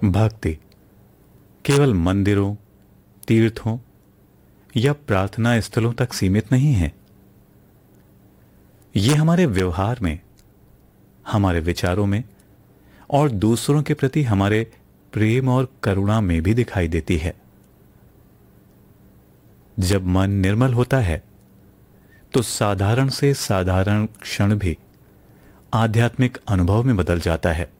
भक्ति केवल मंदिरों, तीर्थों या प्रार्थना स्थलों तक सीमित नहीं है। ये हमारे व्यवहार में, हमारे विचारों में और दूसरों के प्रति हमारे प्रेम और करुणा में भी दिखाई देती है। जब मन निर्मल होता है तो साधारण से साधारण क्षण भी आध्यात्मिक अनुभव में बदल जाता है।